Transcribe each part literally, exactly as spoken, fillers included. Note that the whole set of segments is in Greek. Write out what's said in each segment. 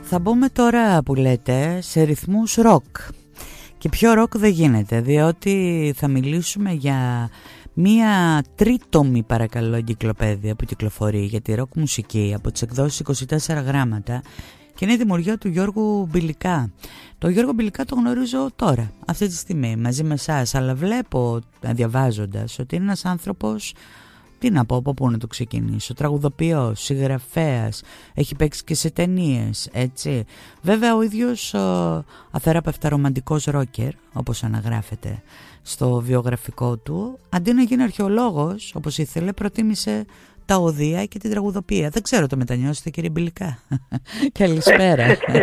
Θα μπούμε τώρα που λέτε σε ρυθμούς ροκ. Και πιο ροκ δεν γίνεται, διότι θα μιλήσουμε για μία τρίτομη παρακαλώ εγκυκλοπαίδεια που κυκλοφορεί για τη ροκ μουσική από τις εκδόσεις είκοσι τέσσερα γράμματα και είναι η δημιουργία του Γιώργου Μπιλικά. Το Γιώργο Μπιλικά το γνωρίζω τώρα, αυτή τη στιγμή, μαζί με εσάς, αλλά βλέπω διαβάζοντας ότι είναι ένας άνθρωπος, τι να πω, από πού να το ξεκινήσω, τραγουδοποιός, συγγραφέας, έχει παίξει και σε ταινίες, έτσι. Βέβαια ο ίδιος ο, αθεράπευτα ρομαντικός ρόκερ, όπως αναγράφεται στο βιογραφικό του, αντί να γίνει αρχαιολόγος, όπως ήθελε, προτίμησε τα οδεία και την τραγουδοποιία. Δεν ξέρω, το μετανιώσετε κύριε Μπιλικά? Καλησπέρα.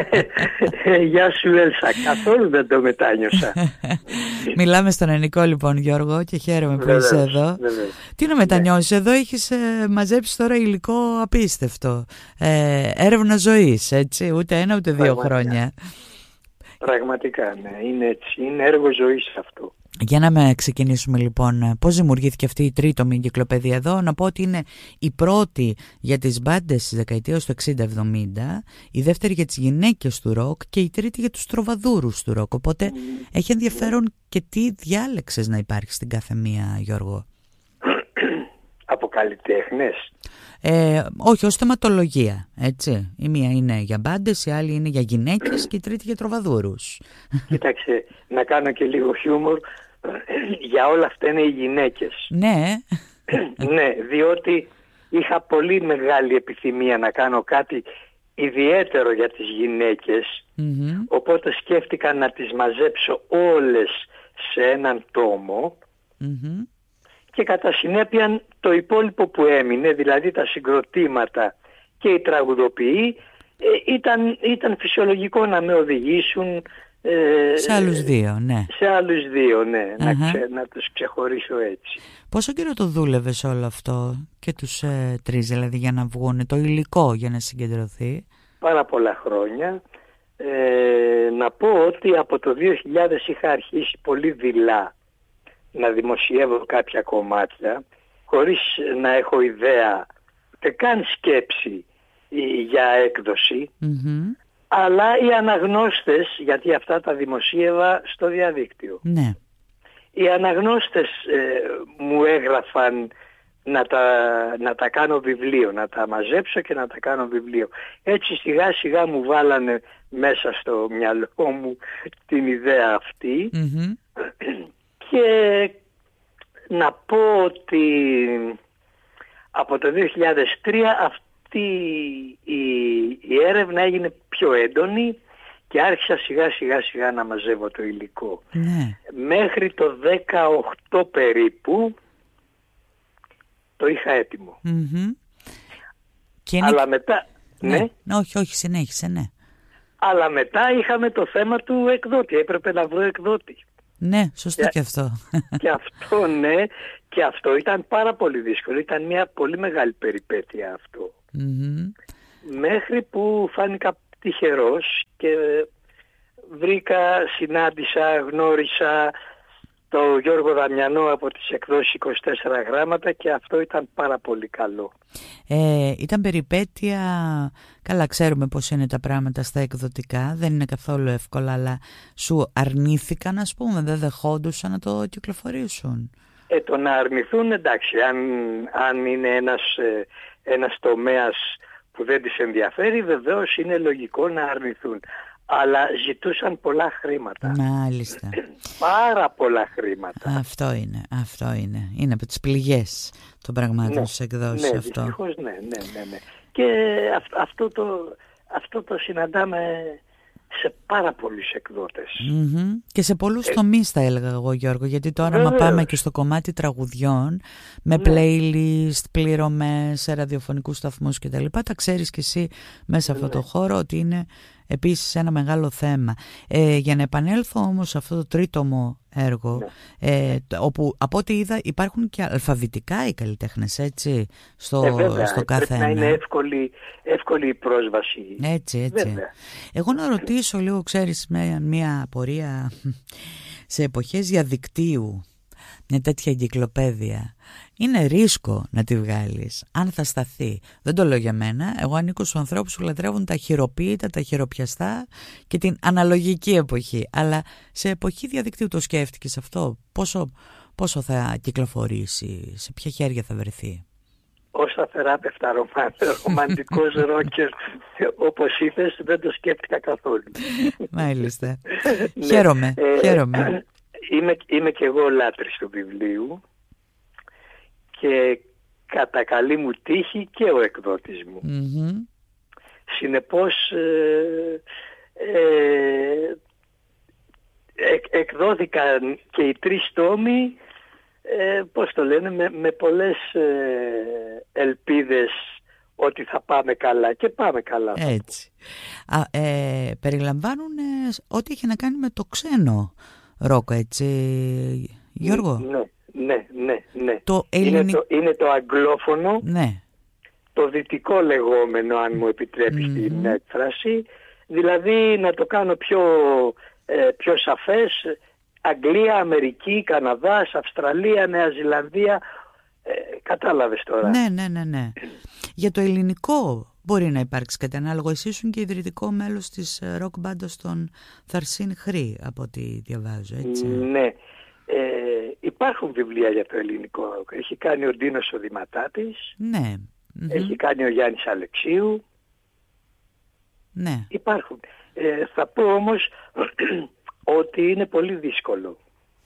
Γεια σου Έλσα, καθόλου δεν το μετάνιωσα. Μιλάμε στον Ενικό λοιπόν Γιώργο και χαίρομαι που είσαι εδώ. Βεβαίως. Τι να μετανιώσεις, εδώ έχεις ε, μαζέψει τώρα υλικό απίστευτο. Ε, έρευνα ζωής, έτσι, ούτε ένα ούτε δύο Πραγματικά. χρόνια. Πραγματικά, ναι, είναι έτσι, είναι έργο ζωής αυτό. Για να με ξεκινήσουμε λοιπόν, πώς δημιουργήθηκε αυτή η τρίτομη εγκυκλοπαίδεια εδώ? Να πω ότι είναι η πρώτη για τις μπάντες της δεκαετίας του εξήντα εβδομήντα, η δεύτερη για τις γυναίκες του ροκ και η τρίτη για τους τροβαδούρους του ροκ. Οπότε mm. έχει ενδιαφέρον και τι διάλεξες να υπάρχει στην κάθε μία, Γιώργο? Από καλλιτέχνες. Ε, όχι, ως θεματολογία, έτσι. Η μία είναι για μπάντες, η άλλη είναι για γυναίκες και η τρίτη για τροβαδούρους. Κοίταξε, να κάνω και λίγο χιούμορ. Για όλα αυτά είναι οι γυναίκες. Ναι. Ναι, διότι είχα πολύ μεγάλη επιθυμία να κάνω κάτι ιδιαίτερο για τις γυναίκες, mm-hmm. οπότε σκέφτηκα να τις μαζέψω όλες σε έναν τόμο, mm-hmm. και κατά συνέπεια το υπόλοιπο που έμεινε, δηλαδή τα συγκροτήματα και οι τραγουδοποιοί, ε, ήταν, ήταν φυσιολογικό να με οδηγήσουν ε, σε άλλους δύο, ναι. Σε άλλους δύο, ναι, uh-huh. να, ξε, να τους ξεχωρίσω έτσι. Πόσο καιρό το δούλευες όλο αυτό και τους ε, τρεις, δηλαδή, για να βγουν το υλικό για να συγκεντρωθεί? Πάρα πολλά χρόνια. Ε, να πω ότι από το δύο χιλιάδες είχα αρχίσει πολύ δειλά να δημοσιεύω κάποια κομμάτια χωρίς να έχω ιδέα και καν σκέψη για έκδοση, mm-hmm. αλλά οι αναγνώστες, γιατί αυτά τα δημοσίευα στο διαδίκτυο, ναι. οι αναγνώστες ε, μου έγραφαν να τα, να τα κάνω βιβλίο, να τα μαζέψω και να τα κάνω βιβλίο. Έτσι σιγά σιγά μου βάλανε μέσα στο μυαλό μου την ιδέα αυτή, mm-hmm. και να πω ότι από το δύο χιλιάδες τρία αυτή η, η έρευνα έγινε πιο έντονη και άρχισα σιγά σιγά σιγά να μαζεύω το υλικό. Ναι. Μέχρι το δεκαοκτώ περίπου το είχα έτοιμο. Mm-hmm. Και Αλλά είναι... μετά... Ναι. ναι. Όχι, όχι, συνέχισε, ναι. Αλλά μετά είχαμε το θέμα του εκδότη. Έπρεπε να βρω εκδότη. Ναι, σωστό και, και αυτό. Και αυτό, ναι. Και αυτό ήταν πάρα πολύ δύσκολο. Ήταν μια πολύ μεγάλη περιπέτεια αυτό. Mm-hmm. Μέχρι που φάνηκα τυχερός και βρήκα, συνάντησα, γνώρισα το Γιώργο Δαμιανό από τις εκδόσεις είκοσι τέσσερα γράμματα και αυτό ήταν πάρα πολύ καλό. Ε, ήταν περιπέτεια, καλά ξέρουμε πώς είναι τα πράγματα στα εκδοτικά, δεν είναι καθόλου εύκολα, αλλά σου αρνήθηκαν, ας πούμε, δεν δεχόντουσαν να το κυκλοφορήσουν? Ε, το να αρνηθούν, εντάξει, αν, αν είναι ένας, ε, ένας τομέας που δεν τις ενδιαφέρει, βεβαίως είναι λογικό να αρνηθούν. Αλλά ζητούσαν πολλά χρήματα. Μάλιστα. Πάρα πολλά χρήματα. Αυτό είναι, αυτό είναι. Είναι από τις πληγές των πραγμάτων, ναι, στις εκδόσεις, ναι, αυτό. Δυστυχώς, ναι, ναι, ναι, ναι. Και αυ- αυτό, το, αυτό το συναντάμε σε πάρα πολλούς εκδότες. Mm-hmm. Και σε πολλούς ε, τομείς θα έλεγα εγώ, Γιώργο, γιατί τώρα βεβαίως. μα πάμε και στο κομμάτι τραγουδιών με ναι. playlist, πληρωμές σε ραδιοφωνικούς σταθμούς κτλ. Τα ξέρεις και εσύ μέσα σε αυτό ναι. το χώρο ότι είναι επίσης ένα μεγάλο θέμα. Ε, για να επανέλθω όμως σε αυτό το τρίτομο έργο, ναι. ε, όπου από ό,τι είδα υπάρχουν και αλφαβητικά οι καλλιτέχνες, έτσι, στο, ε, βέβαια, στο κάθε ένα. Πρέπει να είναι εύκολη, εύκολη η πρόσβαση. Έτσι, έτσι. Βέβαια. Εγώ να ρωτήσω λίγο, ξέρεις, με μια απορία σε εποχές διαδικτύου, μια τέτοια εγκυκλοπαίδεια, Είναι ρίσκο να τη βγάλεις, αν θα σταθεί. Δεν το λέω για μένα. Εγώ ανήκω στους ανθρώπους που λατρεύουν τα χειροποίητα, τα χειροπιαστά και την αναλογική εποχή. Αλλά σε εποχή διαδικτύου το σκέφτηκες αυτό? Πόσο, πόσο θα κυκλοφορήσει, σε ποια χέρια θα βρεθεί? Ως αθεράπευτα ρομαντικός ρόκερ, όπως είπες, δεν το σκέφτηκα καθόλου. Μάλιστα. Χαίρομαι, ε, χαίρομαι. Είμαι, είμαι και εγώ λάτρης του βιβλίου και κατά καλή μου τύχη και ο εκδότης μου. Mm-hmm. Συνεπώς ε, ε, εκ, εκδόθηκαν και οι τρεις τόμοι, ε, πώς το λένε, με, με πολλές ε, ελπίδες ότι θα πάμε καλά, και πάμε καλά. Έτσι. Α, ε, περιλαμβάνουν ε, ό,τι έχει να κάνει με το ξένο ροκ, έτσι, Γιώργο? Ναι, ναι, ναι, ναι. Το είναι, ελληνι... το, είναι το αγγλόφωνο, ναι. Το δυτικό λεγόμενο, αν μου επιτρέπεις mm-hmm. την έκφραση, δηλαδή να το κάνω πιο, ε, πιο σαφές, Αγγλία, Αμερική, Καναδάς, Αυστραλία, Νέα Ζηλανδία, ε, κατάλαβες τώρα. Ναι, ναι, ναι, ναι. Για το ελληνικό μπορεί να υπάρξει κάτι ανάλογο. Εσύ ήσουν και ιδρυτικό μέλος της ροκ μπάντας των Θαρσίν Χρή, από ό,τι διαβάζω, έτσι? Ναι. Ε, υπάρχουν βιβλία για το ελληνικό ροκ. Έχει κάνει ο Ντίνος ο Δηματάτης. Ναι. Mm-hmm. Έχει κάνει ο Γιάννης Αλεξίου. Ναι. Υπάρχουν. Ε, θα πω όμως ότι είναι πολύ δύσκολο.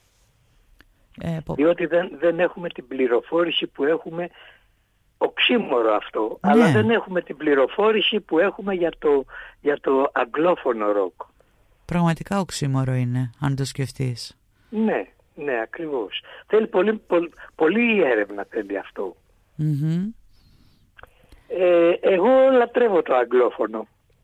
Ε, πο... Διότι δεν, δεν έχουμε την πληροφόρηση που έχουμε, οξύμορο αυτό, ναι. αλλά δεν έχουμε την πληροφόρηση που έχουμε για το, για το αγγλόφωνο ροκ. Πραγματικά οξύμορο είναι, αν το σκεφτείς. Ναι, ναι, ακριβώς. Θέλει πολύ, πολύ, πολύ έρευνα, θέλει αυτό. Mm-hmm. Ε, εγώ λατρεύω το αγγλόφωνο.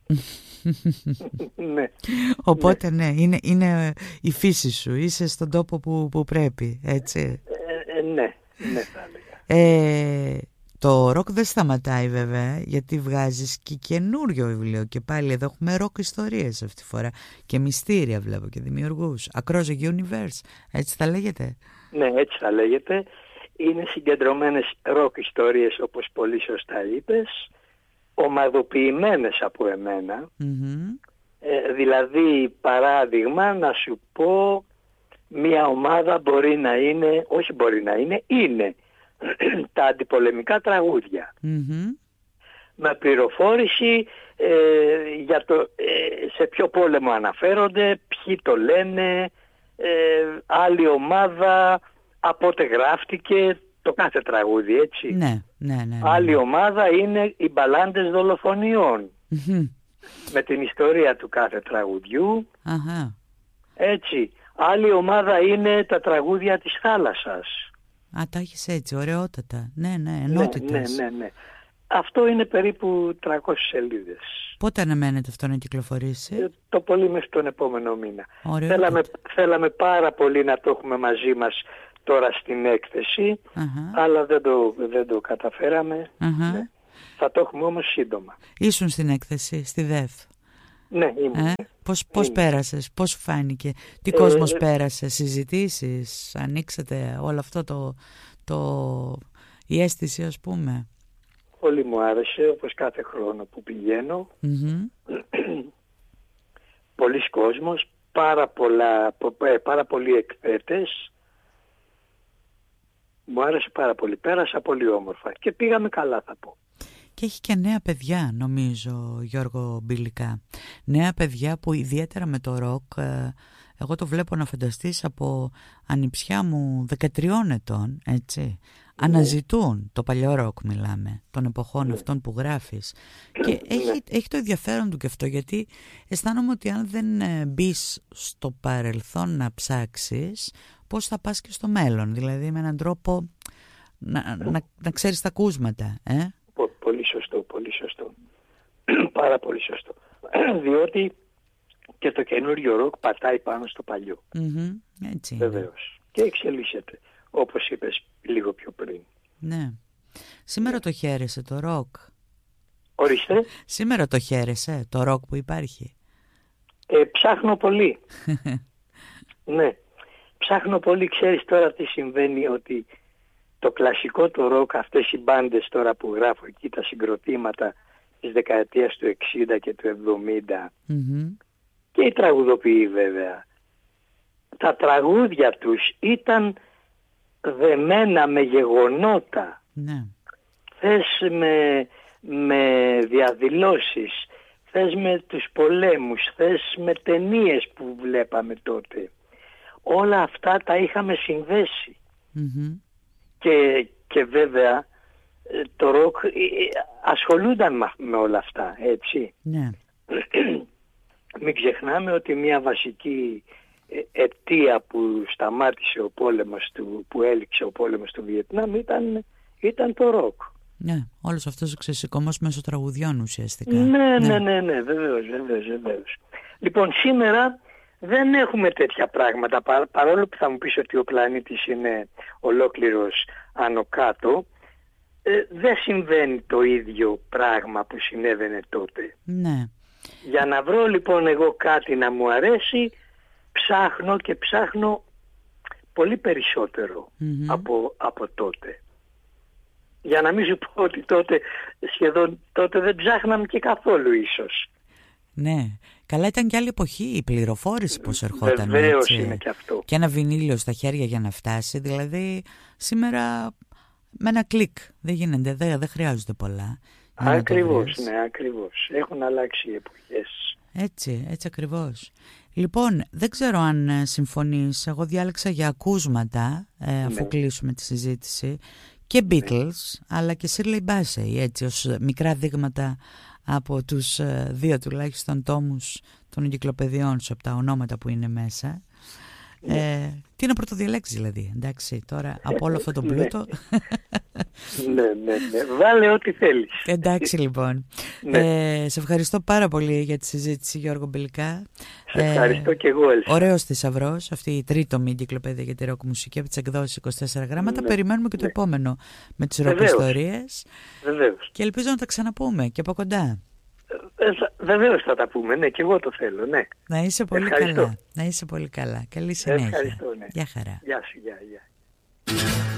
Ναι. Οπότε ναι, ναι είναι, είναι η φύση σου, είσαι στον τόπο που, που πρέπει, έτσι? Ε, ε, ναι, ναι θα έλεγα. Ε, το ροκ δεν σταματάει βέβαια, γιατί βγάζεις και καινούριο βιβλίο και πάλι εδώ έχουμε ροκ ιστορίες αυτή τη φορά και μυστήρια βλέπω και δημιουργούς. Across the Universe, έτσι θα λέγεται? Ναι, έτσι θα λέγεται. Είναι συγκεντρωμένες ροκ ιστορίες, όπως πολύ σωστά είπες, ομαδοποιημένες από εμένα. Mm-hmm. Ε, δηλαδή, παράδειγμα, να σου πω, μια ομάδα μπορεί να είναι, όχι μπορεί να είναι, είναι τα αντιπολεμικά τραγούδια. Mm-hmm. Με πληροφόρηση ε, για το, ε, σε ποιο πόλεμο αναφέρονται, ποιοι το λένε, ε, άλλη ομάδα, από πότε γράφτηκε το κάθε τραγούδι, έτσι. Ναι, ναι, ναι, ναι. Άλλη ομάδα είναι οι μπαλάντες δολοφονιών. Mm-hmm. Με την ιστορία του κάθε τραγουδιού. Uh-huh. Έτσι. Άλλη ομάδα είναι τα τραγούδια της θάλασσας. Α, τα έχεις έτσι, ωραιότατα. Ναι, ναι, ενότητες. Ναι, ναι, ναι, ναι. Αυτό είναι περίπου τριακόσιες σελίδες. Πότε αναμένεται αυτό να κυκλοφορήσει? Ε, το πολύ μέχρι τον επόμενο μήνα. Θέλαμε, θέλαμε πάρα πολύ να το έχουμε μαζί μας τώρα στην έκθεση, uh-huh. αλλά δεν το, δεν το καταφέραμε. Uh-huh. Ναι. Θα το έχουμε όμως σύντομα. Ήσουν στην έκθεση, στη ΔΕΦ? Ναι, ήμουν. Ε? Πώς, πώς πέρασες, πώς σου φάνηκε, τι ε, κόσμος ε, πέρασε, συζητήσεις, ανοίξατε όλο αυτό το, το, η αίσθηση, ας πούμε? Πολύ μου άρεσε, όπως κάθε χρόνο που πηγαίνω. Mm-hmm. Πολλοί κόσμος, πάρα, πολλά, πάρα πολλοί εκθέτες. Μου άρεσε πάρα πολύ, πέρασα πολύ όμορφα και πήγαμε καλά, θα πω. Και έχει και νέα παιδιά, νομίζω, Γιώργο Μπιλικά. Νέα παιδιά που ιδιαίτερα με το ροκ, εγώ το βλέπω να φανταστείς από ανιψιά μου δεκατριών ετών, έτσι. Αναζητούν το παλιό ροκ, μιλάμε, των εποχών αυτών που γράφεις. Και έχει, έχει το ενδιαφέρον του και αυτό, γιατί αισθάνομαι ότι αν δεν μπεις στο παρελθόν να ψάξεις, πώς θα πας και στο μέλλον. Δηλαδή με έναν τρόπο να, να, να ξέρεις τα ακούσματα, ε? Πολύ σωστό, πολύ σωστό. Πάρα πολύ σωστό. Διότι και το καινούριο ροκ πατάει πάνω στο παλιό. Mm-hmm. Έτσι. Βεβαίως. Και εξελίσσεται, όπως είπες λίγο πιο πριν. Ναι. Σήμερα ναι. Το χαίρεσαι το ροκ? Ορίστε. Σήμερα το χαίρεσαι το ροκ που υπάρχει? Ε, ψάχνω πολύ. Ναι. Ψάχνω πολύ. Ξέρεις τώρα τι συμβαίνει, ότι το κλασικό το ροκ, αυτές οι μπάντες τώρα που γράφω εκεί, τα συγκροτήματα της δεκαετίας του εξήντα και του εβδομήντα, mm-hmm. και οι τραγουδοποιοί βέβαια, τα τραγούδια τους ήταν δεμένα με γεγονότα, ναι. θες με, με διαδηλώσεις, θες με τους πολέμους, θες με ταινίες που βλέπαμε τότε. Όλα αυτά τα είχαμε συνδέσει. Mm-hmm. Και, και βέβαια το ροκ ασχολούνταν με όλα αυτά, έτσι. Ναι. Μην ξεχνάμε ότι μια βασική αιτία που σταμάτησε ο πόλεμος του, που έληξε ο πόλεμος του Βιετνάμ ήταν, ήταν το ροκ. Ναι, όλος αυτός ο ξεσηκωμός μέσω τραγουδιών ουσιαστικά. Ναι, ναι, ναι, ναι, βεβαίως, βεβαίως, βεβαίως. Λοιπόν, σήμερα δεν έχουμε τέτοια πράγματα, πα, παρόλο που θα μου πεις ότι ο πλανήτης είναι ολόκληρος άνω κάτω, ε, δεν συμβαίνει το ίδιο πράγμα που συνέβαινε τότε. Ναι. Για να βρω λοιπόν εγώ κάτι να μου αρέσει, ψάχνω και ψάχνω πολύ περισσότερο mm-hmm. από, από τότε. Για να μην σου πω ότι τότε σχεδόν τότε δεν ψάχναμε και καθόλου ίσως. Ναι. Καλά, ήταν και άλλη εποχή η πληροφόρηση πως ερχόταν. Βεβαίως είναι και αυτό. Και ένα βινίλιο στα χέρια για να φτάσει. Δηλαδή σήμερα με ένα κλικ δεν γίνεται, δεν, δεν χρειάζονται πολλά. Ακριβώς, ναι, ακριβώς. Έχουν αλλάξει οι εποχές. Έτσι, έτσι ακριβώς. Λοιπόν, δεν ξέρω αν συμφωνείς. Εγώ διάλεξα για ακούσματα, ε, αφού ναι. κλείσουμε τη συζήτηση, και Beatles, ναι. αλλά και Shirley Bassey, έτσι, ως μικρά δείγματα από τους ε, δύο τουλάχιστον τόμους των εγκυκλοπαιδιών σου, από τα ονόματα που είναι μέσα. Ναι. Ε, τι να πρωτοδιαλέξεις δηλαδή, εντάξει, τώρα από όλο αυτό το πλούτο. Ναι, ναι, ναι. Βάλε ό,τι θέλεις. Εντάξει λοιπόν. Ναι. Ε, σε ευχαριστώ πάρα πολύ για τη συζήτηση, Γιώργο Μπελικά. Σε ευχαριστώ ε, και εγώ, Έλσα. Ωραίος θησαυρός, αυτή η τρίτομη εγκυκλοπαίδεια για τη ροκ μουσική από τις εκδόσεις είκοσι τέσσερα γράμματα. Ναι. Περιμένουμε και το ναι. επόμενο με τις ροκ ιστορίες. Βεβαίως. Και ελπίζω να τα ξαναπούμε και από κοντά. Ε, βεβαίως θα τα πούμε, ναι, και εγώ το θέλω, ναι. Να είσαι πολύ ευχαριστώ. καλά. Να είσαι πολύ καλά. Καλή συνέχεια. Ευχαριστώ, ναι. Γεια χαρά. Γεια σου, γεια, γεια.